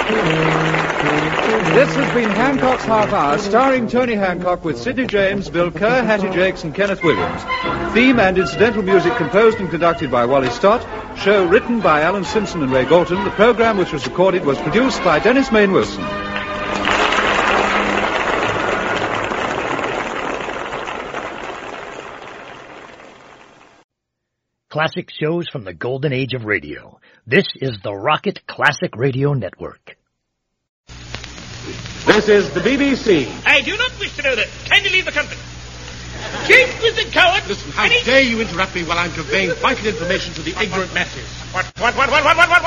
This has been Hancock's Half Hour, starring Tony Hancock with Sidney James, Bill Kerr, Hattie Jakes, and Kenneth Williams. Theme and incidental music composed and conducted by Wally Stott. Show written by Alan Simpson and Ray Galton. The program, which was recorded, was produced by Dennis Main Wilson. Classic shows from the golden age of radio. This is the Rocket Classic Radio Network. This is the BBC. I do not wish to know that. Kindly leave the country. Chief was a coward. Listen, how dare you interrupt me while I'm conveying vital information to the ignorant masses? What?